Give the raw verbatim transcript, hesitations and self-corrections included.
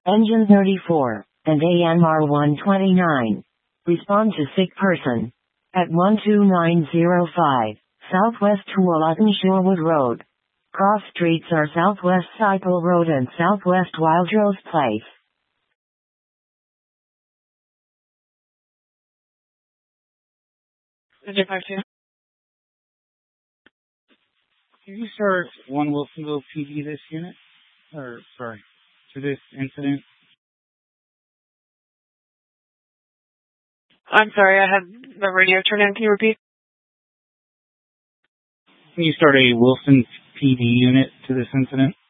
Engine thirty-four, and A M R one twenty-nine. Respond to sick person. At one two nine zero five, Southwest Tualatin Shorewood Road. Cross streets are Southwest Cycle Road and Southwest Wildrose Place. Engine five two. Can you start one Wilsonville P D this unit? Or, sorry, to this incident? I'm sorry, I had the radio turned in. Can you repeat? Can you start a Wilson P D unit to this incident?